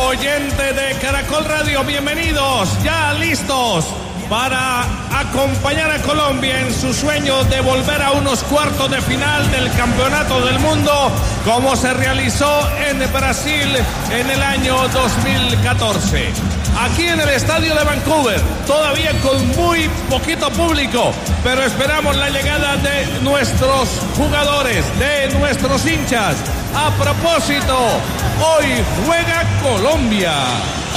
oyente de Caracol Radio, bienvenidos, ya listos para acompañar a Colombia en su sueño de volver a unos cuartos de final del Campeonato del Mundo, como se realizó en Brasil en el año 2014. Aquí en el estadio de Vancouver, todavía con muy poquito público, pero esperamos la llegada de nuestros jugadores, de nuestros hinchas. A propósito, hoy juega Colombia.